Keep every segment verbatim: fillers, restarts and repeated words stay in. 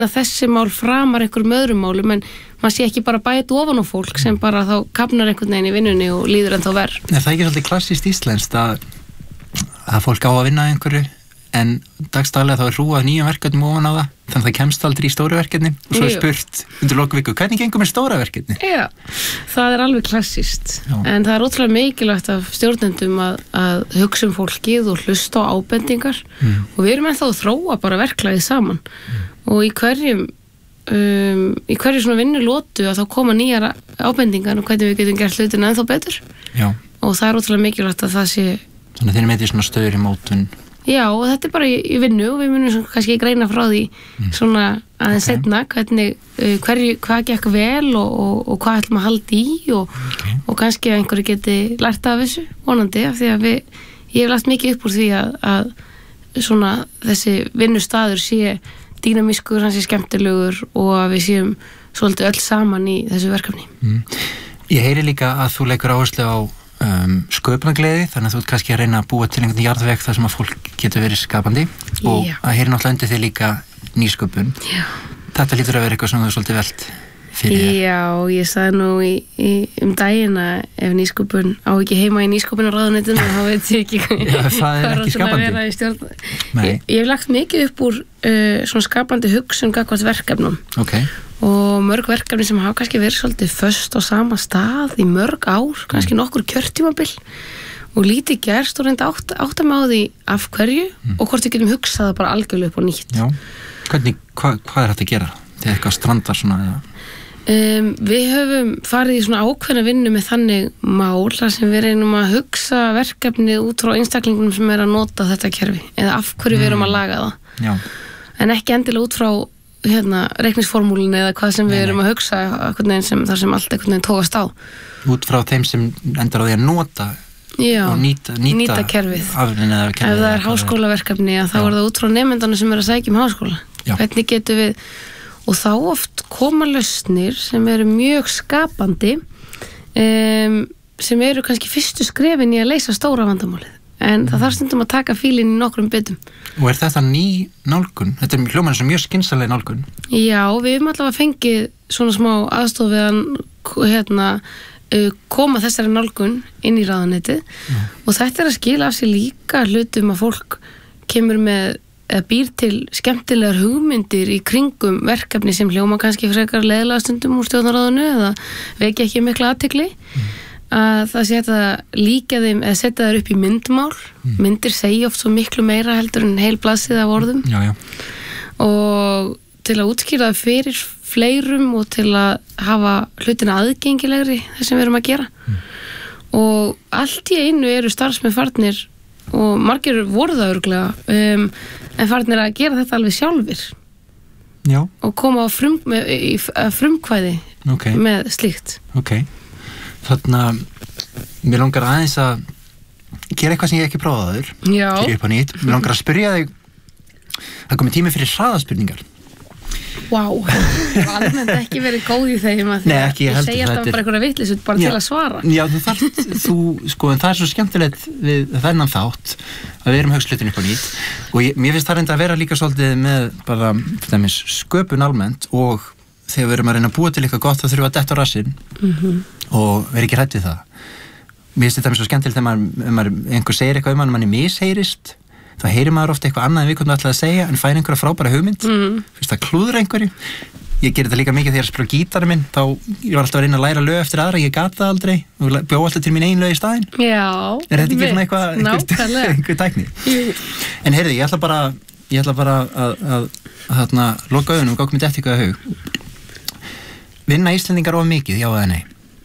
að þessi mál framar einhverjum öðrum málum en maður sé ekki bara bæta ofan á fólk sem bara þá kafnar einhvern veginn í vinnunni og líður en þá verð. Er það ekki svolítið klassískt íslenskt að, að fólk á að vinna einhverju en dagstaglega þá er hrúað nýjum verkefnum ofan á það þannig að það kemst aldrei í stóru verkefni og svo er spurt undir lokaviku, hvernig gengur með stóra verkefni? Já, það er alveg klassískt en það er ótrúlega mikilvægt af stjórnendum að, að hugsa um fólkið og hlusta á ábendingar mm. og við erum ennþá að þróa bara verklagið saman mm. og í hverjum um, í hverju svona vinnulótu að þá koma nýjar ábendingar og hvernig við getum gert hlutina ennþá betur Já. Og það er ótrúlega mikilvægt að það sé Þannig að þeir með því svona stöður í mótun Já, og þetta er bara í, í vinnu og við munum svona, kannski greina frá því mm. svona aðeins okay. setna hvernig, uh, hverju, hvað gekk vel og, og, og hvað ætlum að halda í og, okay. og kannski að einhverju geti lært af þessu, vonandi af því að við, ég hef lagt mikið upp úr því að, að svona þessi vinnustaður sé dýnamískur, hann sé skemmtilegur og að við séum svolítið öll saman í þessu verkefni mm. Ég heyri líka að þú leikur áherslu á Um, sköpunargleði, þannig að þú ert kannski að reyna að búa til einhvern jarðveg þar sem að fólk getur verið skapandi og Já. Að heyri náttúrulega undir þig líka nýsköpun Já. Þetta lítur að vera eitthvað sem þú er svolítið velt fyrir þér. Já, ég sagði nú í, í, um daginn að ef nýsköpun á ekki heima í nýsköpunarráðuneytinu þá veit ég ekki Já, það er ekki skapandi ég, ég hef lagt mikið upp úr uh, svona skapandi hugsun gagnvart verkefnum okay. og mörg verkefni sem hafa kannski verið svolítið föst á sama stað í mörg ár, kannski nokkur kjörtímabil og lítið gerst og reynda átt, átt að má því af hverju mm. og hvort við getum hugsað bara algjörlega upp á nýtt. Já, hvernig, hva, hvað er þetta að gera? Þegar eitthvað strandar svona eða? Um, við höfum farið í svona ákveðna vinnu með þannig mál þar sem við reynum að hugsa verkefnið út frá einstaklingunum sem er að nota þetta kerfi eða af hverju mm. við erum að laga það Já. En ekki endilega út frá hérna, reikningsformúlinu eða hvað sem nei, við erum að hugsa sem, þar sem allt einhvern veginn tókast á út frá þeim sem endar á því að nota Já, og nýta, nýta, nýta kerfið afrinni, ef það er háskólaverkefni þá er það út frá nemendana sem er að sækja um háskóla Já. Hvernig getum við og þá oft koma lausnir sem eru mjög skapandi um, sem eru kannski fyrstu skrefin í að leysa stóra vandamálið en mm. það þarf stundum að taka fílinn í nokkrum bitum. Og er þetta ný nálgun? Þetta er hljómar sem mjög skynsamleg nálgun. Já, við höfum allavega fengið svona smá aðstoð við að hérna, koma þessari nálgun inn í ráðuneytið mm. og þetta er að skila af sér líka hlutum að fólk kemur með eða býr til skemmtilegar hugmyndir í kringum verkefni sem hljóma kannski frekar leiðilega stundum úr stjórnarráðinu eða vekja ekki mikla athygli mm. að það sé þetta líka þeim eða setja þær upp í myndmál mm. myndir segja oft svo miklu meira heldur en heil blaðsíða af orðum já, já. Og til að útskýra það fyrir fleirum og til að hafa hlutina aðgengilegri þess sem við erum að gera mm. og allt í einu eru starfsmenn farnir og margir voru það örugglega um, en farnir að gera þetta alveg sjálfir Já. Og koma á frum, með, í, frumkvæði okay. með slíkt ok, þannig að mér langar aðeins að gera eitthvað sem ég ekki prófaði áður upp á nýtt, mér langar að spyrja þig það komið tími fyrir hraðaspurningar Vá, wow. almennt ekki verið góð í þeim að Nei, ekki, ég, ég segja alltaf bara einhverja vitleysut bara já. Til að svara Já, þú þarft, þú, sko, en það er svo skemmtilegt við þennan þátt að við erum högslutin upp á nýtt og ég, mér finnst það reynda að vera líka svolítið með bara, dæmis, sköpun almennt og þegar við erum að reyna að búa til eitthvað gott þá þurfum við að detta á rassinn mm-hmm. og vera ekki hrædd við það Mér finnst þetta svo skemmtilegt þegar maður, maður einhver segir eitthvað um hann, manni misheyrist þá heyrir maður ofta eitthvað annað en við hvernig ætlaði að segja en fær einhverja frábæra hugmynd mm. fyrst að klúðra einhverju ég ger þetta líka mikið þegar ég spila gítarinn minn þá ég var alltaf að reyna að læra lög eftir aðra ég gat það aldrei og bjó alltaf til mín ein lög í staðinn Já, er þetta ekki svona eitthvað einhver, einhver tækni en heyrðu, ég ætla bara ég ætla bara að, að, að, að, að loka augunum og gátt mér dætt eitthvað að hug vinna Íslendingar of mikið, já eða nei?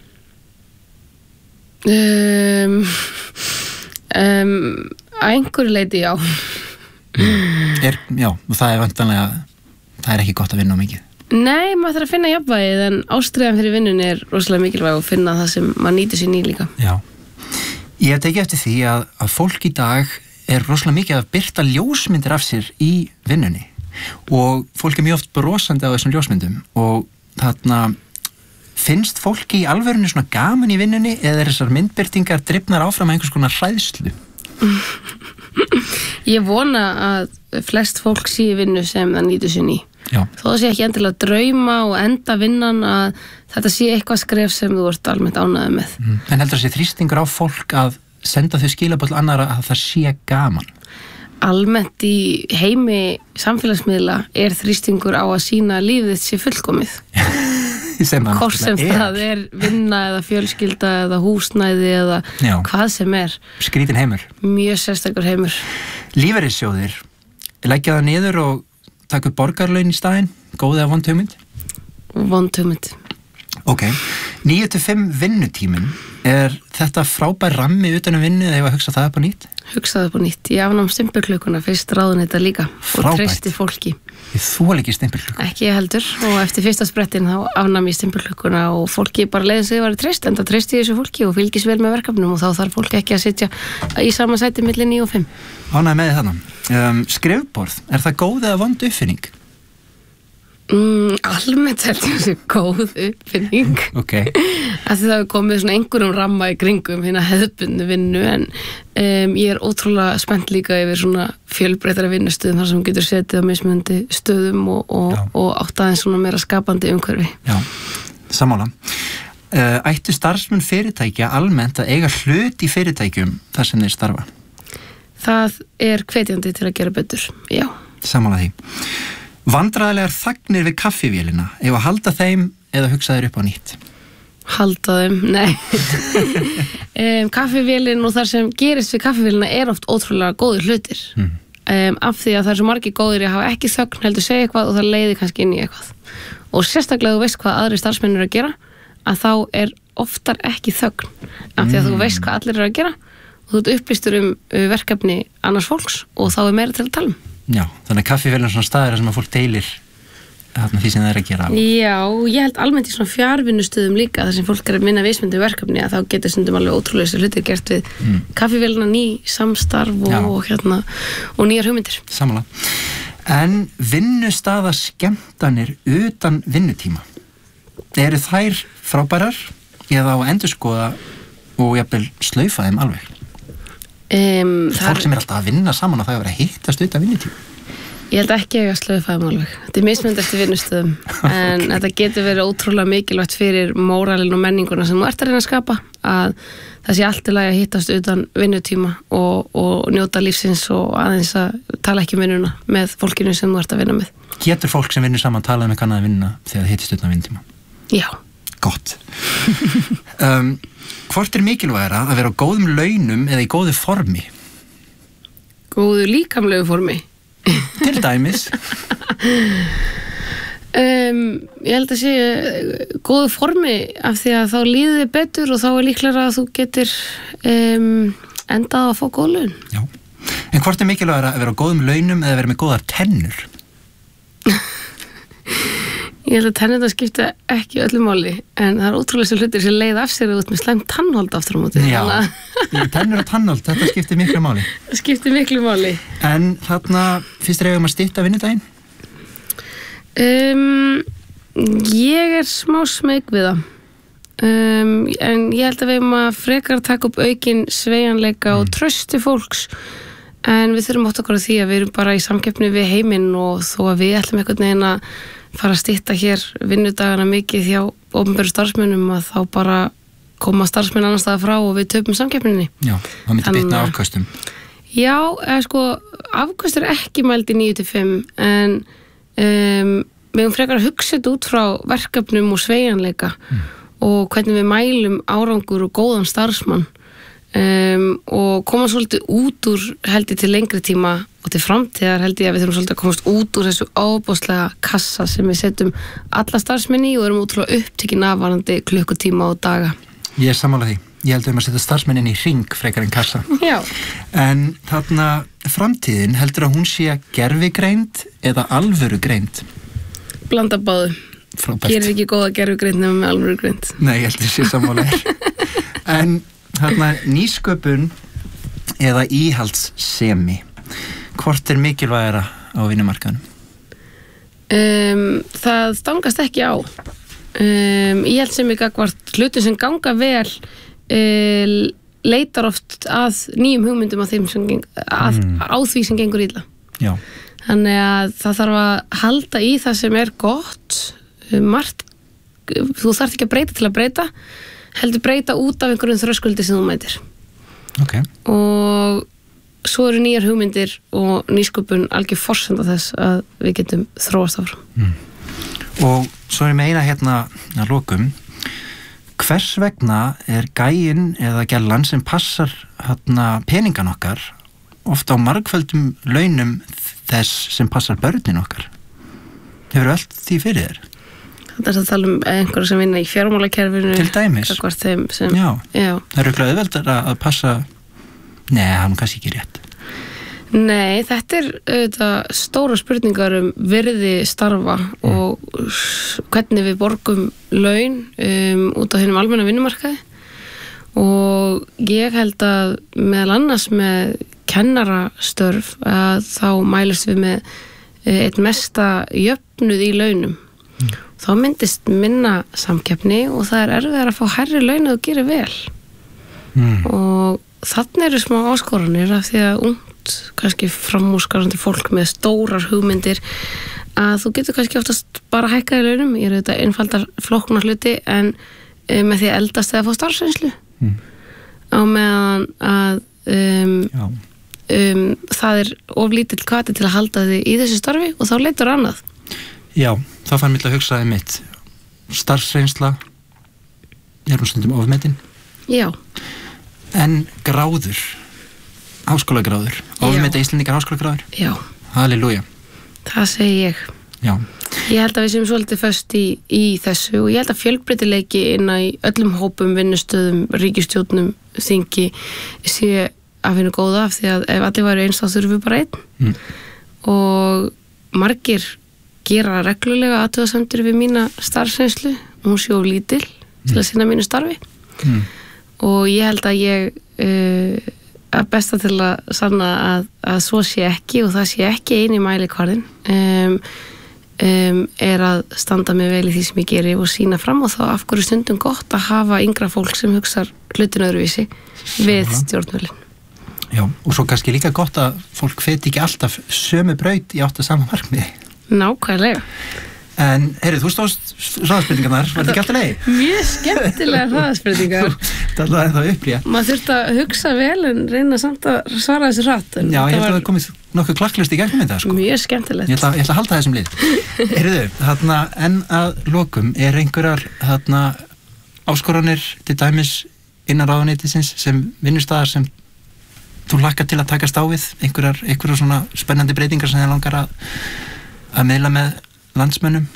Um, um, að einhverju leiti já er, Já, og það er vantanlega það er ekki gott að vinna á mikið Nei, maður þarf að finna jafnvægið en ástríðan fyrir vinnunni er rosalega mikilvæg og finna það sem maður nýtir sér ný líka Já, ég hef tekið eftir því að, að fólk í dag er rosalega mikið að birta ljósmyndir af sér í vinnunni og fólk er mjög oft brosandi á þessum ljósmyndum og þarna finnst fólki í alvörinu svona gaman í vinnunni eða er þessar myndbirtingar drifnar áfram að einhvers konar hræðslu Ég vona að flest fólk sé vinnu sem það nýtur sér ný Já. þó það sé ekki endilega drauma og enda vinnan að þetta sé eitthvað skref sem þú ert almennt ánægður með. Mm. En heldur það sé þrýstingur á fólk að senda þau skilaboð til annara að það sé gaman? Almennt í heimi samfélagsmiðla er þrýstingur á að sína að lífið sé fullkomið. sem Hvort sem er. það er vinna eða fjölskylda eða húsnæði eða Já. hvað sem er. Skrítin heimur. Mjög sérstakur heimur. Lífeyrissjóðir, leggja það niður og taka upp borgarlaun í staðinn, góð eða vond hugmynd? Vond hugmynd. Ok, níu til fimm vinnutíminn, er þetta frábær rammi utan um vinnu eða ég var að hugsa það upp á nýtt? Hugsaði upp á nýtt. Ég afnám stimpilklukuna fyrst ráðuneyta líka Frábært. og treysti fólki. Ég þól ekki stimpilklukku. Ekki ég heldur og eftir fyrsta sprettin þá afnám ég stimpilklukuna og fólki bara leiðin sig að vera treyst en það treysti þessu fólki og fylgis vel með verkefnum og þá þarf fólki ekki að sitja í sama sæti milli níu og fimm. Ánægði með þarna. Um, skrifborð, er það góð eða vond uppfinning? Mm, almennt held ég þessi góð uppfinning Ok. að það hefur komið svona einhverjum ramma í kringum hérna hefðbundnu vinnu en um, ég er ótrúlega spennt líka yfir svona fjölbreytara vinnustöðum þar sem þú getur setið á mismunandi stöðum og, og, og átt aðeins svona meira skapandi umhverfi. Já, sammála. Uh, ættu starfsmenn fyrirtækja almennt að eiga hlut í fyrirtækjum þar sem þeir starfa? Það er hvetjandi til að gera betur, já. Sammála því. Vandræðilegar þagnir við kaffivélina, ef að halda þeim eða hugsa þeir upp á nýtt? Halda þeim, nei. um, kaffivélin og þar sem gerist við kaffivélina er oft ótrúlega góðir hlutir. Mm. Um, af því að það er svo margir góðir að hafa ekki þögn, heldur segja eitthvað og það leiði kannski inn í eitthvað. Og sérstaklega þú veist hvað aðri starfsmenn eru að gera, að þá er oftar ekki þögn. Af því að mm. þú veist hvað allir eru að gera og þú ert upplýstur um verkefni annars fólks og þá er meira til að tala um. Já, þannig að kaffivélina er svona staður sem að fólk deilir þarna því sem það er að gera. Já, ég held almennt í svona fjárvinnustöðum líka þar sem fólk er að minna vismyndi verkefni að þá getur stundum alveg ótrúlega þessi hlutir gert við mm. kaffivélina, ný samstarf og, og, hérna, og nýjar hugmyndir. Sammála. En vinnustaða skemmtanir utan vinnutíma, eru þær frábærar eða á að endurskoða og jafnvel slaufa þeim alveg? Um, Fólk sem er alltaf að vinna saman og það er að vera að hittast utan vinnutíma. Ég held ekki að slaufa þeim alveg. Þetta er mismunandi eftir vinnustöðum en okay. Þetta getur verið ótrúlega mikilvægt fyrir móralin og menninguna sem þú ert að reyna að skapa að það sé allt í lagi að hittast utan vinnutíma og, og njóta lífsins og aðeins að tala ekki um vinnuna með fólkinu sem þú ert að vinna með. Getur fólk sem vinnur saman talað með kannað að vinna þegar það hittist utan vinnutíma? Já. Gott. um, hvort er mikilvægara að vera á góðum launum eða í góðu formi? Góðu líkamlegu formi? Til dæmis. um, ég held að sé góðu formi af því að þá líður þið betur og þá er líklega að þú getur um, endað að fá góð laun. Já. En hvort er mikilvægara að vera á góðum launum eða vera með góðar tennur? Ég held að tennurnar skipta ekki öllu máli en það er ótrúlega sem hlutir sem leið af sér út með slæmt tannhold aftur á móti. Já, tennur og tannhold, þetta skiptir miklu máli. Það skiptir miklu máli. En þarna, fyrst er eigum að stytta vinnudaginn? Um, ég er smá smeyk við það. Um, en ég held að við erum að frekar taka upp aukin sveigjanleika mm. og trausti fólks en við þurfum átt okkur á því að við erum bara í samkeppni við heiminn og þó að við ætlum einhvern veginn að fara að stytta hér vinnudagana mikið hjá opinberu starfsmönnum að þá bara koma starfsmenn annars staðar frá og við töpum samkeppninni. Já, það myndi bitna afköstum. Já, eða sko afköst er ekki mæld í níu til fimm en um, við höfum frekar að hugsa þetta út frá verkefnum og sveigjanleika mm. og hvernig við mælum árangur og góðan starfsmann um, og koma svolítið út úr held ég til lengri tíma og til framtíðar held ég að við þurfum svolítið að komast út úr þessu ábóðslega kassa sem við setjum alla starfsmenn í og erum útrúlega upptekinn af varðandi klukkutíma og daga. Ég er sammála því. Ég held um að setja starfsmennin í hring frekar en kassa. Já. En þarna framtíðin heldur að hún sé gervigreind eða alvörugreind? Blanda báðu. Frábært. Gerir ekki góða gervigreind nema með alvörugreind. Nei, ég held að sé sammála þér. En þarna nýsköpun eða íhaldssemi, hvort er mikilvægara á vinnumarkaðnum? Um, það stangast ekki á. Um, ég held sem ekki akkvart hlutu sem ganga vel uh, leitar oft að nýjum hugmyndum að þeim sem geng, að, mm. á því sem gengur illa. Já. Þannig að það þarf að halda í það sem er gott, margt, þú þarft ekki að breyta til að breyta, heldur breyta út af einhverjum þröskuldi sem þú mætir. Ok. Og svo eru nýjar hugmyndir og nýsköpun algjör forsenda þess að við getum þróast áfram. Mm. Og svo er ég meina hérna að lokum, hvers vegna er gæinn eða gælan sem passar hérna peningan okkar ofta á margföldum launum þess sem passar börnin okkar? Hefur allt því fyrir þér? Þetta er að tala um einhverja sem vinna í fjármálakerfinu. Til dæmis? Þeim sem, já. já. Það eru auðvitað auðveldara að passa... Nei, það er nú kannski ekki rétt. Nei, þetta er auðvitað stóra spurningar um virði starfa mm. og hvernig við borgum laun um, út á hinum almenna vinnumarkaði. Og ég held að meðal annars með kennarastörf að þá mælist við með eitt mesta jöfnuð í launum. Mm. Þá myndist minna samkeppni og það er erfiðar að fá hærri laun að gera vel. Mm. Og þannig eru smá áskoranir af því að ungt, kannski framúrskarandi fólk með stórar hugmyndir að þú getur kannski oftast bara hækkað í launum. Ég er auðvitað einfaldar flóknar hluti en með því að eldast eða fá starfsreynslu. Mm. Á meðan að um, um, það er of lítill hvati til að halda þig í þessu starfi og þá leitur annað. Já, þá fann mér að hugsaði mitt starfsreynsla er hún stundum ofmetin. Já. En gráður háskólagráður, ofmeta Íslendingar háskólagráður. Já. Halleluja. Það segi ég. Já. Ég held að við séum svolítið föst í, í þessu og ég held að fjölbreytileiki inn í öllum hópum, vinnustöðum, ríkisstjórnum, þingi sé að finna góða af því að ef allir væru eins þá þurfum við bara einn. Mm. Og margir gera reglulega athugasemdir við mína starfsreynslu, hún sé of lítil mm. til að sinna mínu starfi. Mm. Og ég held að ég uh, að besta til að sanna að, að svo sé ekki og það sé ekki eini mælikvarðin. Um, Um, er að standa mig vel í því sem ég geri og sína fram og þá af hverju stundum gott að hafa yngra fólk sem hugsar hlutin öðruvísi við stjórnvölin. Já, og svo kannski líka gott að fólk feti ekki alltaf sömu braut í átt að sama markmiði. Nákvæmlega. En, heyrðu, þú stóðst hraðaspurningarnar, var þetta ekki alltaf leið? Mjög skemmtilega hraðaspurningar. Það er það upplýja. Maður þurfti að hugsa vel en reyna samt að svara þessu hratt. Já, ég held að það var komið nokkuð klakklust í gegnum þetta, sko. Mjög skemmtilegt. Ég ætla, ég ætla að halda þessum lið. Heyrðu, þarna, en að lokum, er einhverjar þarna áskoranir til dæmis innan ráðuneytisins sem vinnustæðar sem þú hlakkar til að takast á við, einhverjar, einhverjar svona spennandi breytingar sem þið langar að, að miðla með landsmönnum?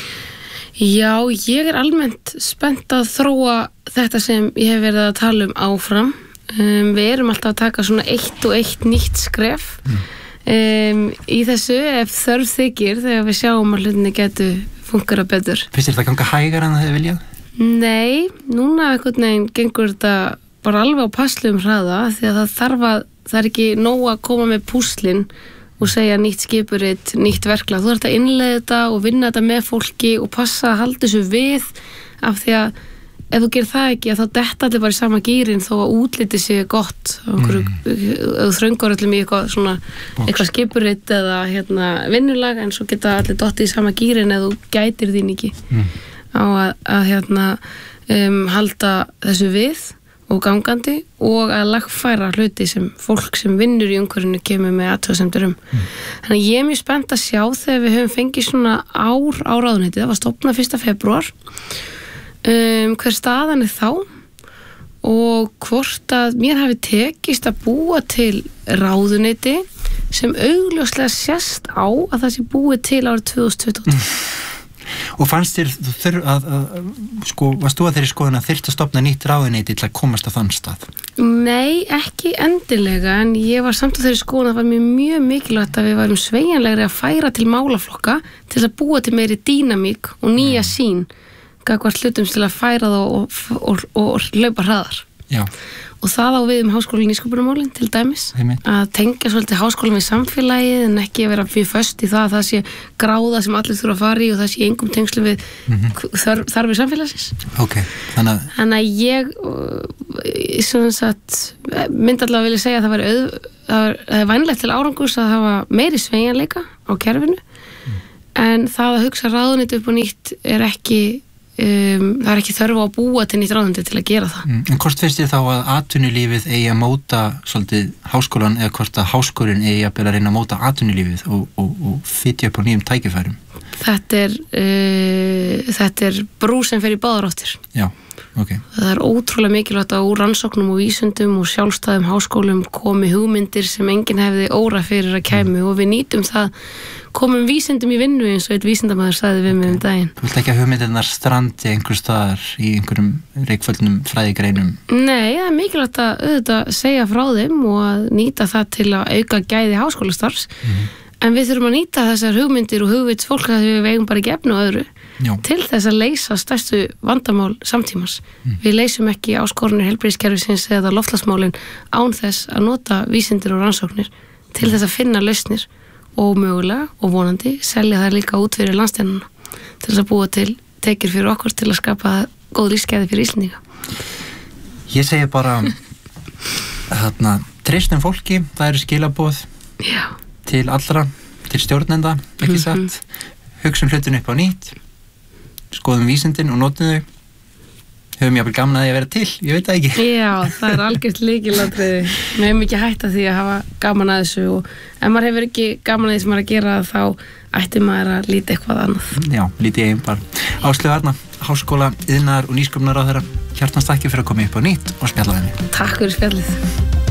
Já, ég er almennt spennt að þróa þetta sem ég hef verið að tala um áfram. Um, við erum alltaf að taka svona eitt og eitt nýtt skref mm. um, í þessu ef þörf þykir þegar við sjáum að hlutinni getur fungera betur. Finnst þér þetta ganga hægar en það hefur viljað? Nei, núna einhvern veginn gengur þetta bara alveg á passlegum hraða því að það þarf að, það er ekki nóg að koma með púslin og segja nýtt skipuritt, nýtt verklag. Þú ert að innleiða þetta og vinna þetta með fólki og passa að halda þessu við af því að ef þú gerir það ekki að þá detta allir bara í sama gýrin þó að útliti sé gott mm. ef þú þröngar allir mjög eitthvað svona Box. eitthvað skipuritt eða hérna, vinnulag en svo geta allir dottið í sama gýrin ef þú gætir þín ekki mm. á að, að hérna, um, halda þessu við og gangandi og að lagfæra hluti sem fólk sem vinnur í umhverfinu kemur með athugasemdir um. Mm. Þannig að ég er mjög spennt að sjá þegar við höfum fengið svona ár á ráðuneytið, það var stofnað fyrsta febrúar, um, hver staðan er þá og hvort að mér hafi tekist að búa til ráðuneyti sem augljóslega sést á að það sé búið til árið tvö þúsund tuttugu og tvö. Mm. Og fannst þér þur, að, að, sko, varst þú að þeirri skoðun að þyrfti að stofna nýtt ráðuneyti til að komast á þann stað? Nei, ekki endilega, en ég var samt að þeirri skoðun að það var mjög, mjög mikilvægt að við varum sveigjanlegri að færa til málaflokka til að búa til meiri dýnamík og nýja mm. sín gagvart hlutum til að færa það og, og, og, og hlaupa hraðar. Já. Og það á við um háskóla nýsköpunarmálin til dæmis, Heimitt. Að tengja svolítið háskólan við samfélagið en ekki vera fyrir föst í það að það sé gráða sem allir þurfa að fara í og það sé engum tengslu við mm-hmm. þarf, þarfir samfélagsins. Ok, þannig að... Þannig að ég svona sagt, myndi allavega vilja segja að það væri auð, það er vænlegt til árangurs að hafa meiri sveigjanleika á kerfinu mm. en það að hugsa ráðuneyti upp á nýtt er ekki Um, það er ekki þörf á að búa til nýtt ráðuneyti til að gera það. Mm, en hvort finnst þér þá að atvinnulífið eigi að móta svolítið háskólan eða hvort að háskólinn eigi að byrja að reyna að móta atvinnulífið og, og, og fytja upp á nýjum tækifærum? Þetta er, uh, þetta er brú sem fer í báðar áttir. Já, ok. Það er ótrúlega mikilvægt að úr rannsóknum og vísundum og sjálfstæðum háskólum komi hugmyndir sem enginn hefði óra fyrir að kæmu mm. og við nýtum það komum vísindum í vinnu eins og eitt vísindamaður sagði við mig um daginn. Þú vilt ekki að hugmyndirnar strandi einhver staðar í einhverjum reikföldnum fræðigreinum? Nei, það er mikilvægt að auðvitað segja frá þeim og að nýta það til að auka gæði háskólastarfs mm. en við þurfum að nýta þessar hugmyndir og hugvits fólk að við eigum bara ekki efnu og öðru Já. Til þess að leysa stærstu vandamál samtímans. Mm. Við leysum ekki áskorunir heilbrigðiskerfisins eða loftslagsmálin án þess að nota vísindir og rannsóknir til þess að finna lausnir og mögulega og vonandi selja það líka út fyrir landsteinana til þess að búa til tekjur fyrir okkur til að skapa góð lífsgæði fyrir Íslendinga. Ég segi bara þarna, treystum fólki, það eru skilaboð Já. Til allra, til stjórnenda, ekki satt, mm-hmm. hugsum hlutinu upp á nýtt, skoðum vísindin og notum þau, höfum jáfnvel gaman að því að vera til, ég veit það ekki. Já, það er algjört lykilatriði. Við höfum ekki hætt að því að hafa gaman að þessu og ef maður hefur ekki gaman að því sem maður er að gera þá ætti maður að líta eitthvað annað. Já, líti ég bara. Áslaug Arna, Háskóla, iðnaðar og nýsköpunar ráðherra, hjartans þakkir fyrir að koma upp á nýtt og spjalla við mig. Takk fyrir spjallið.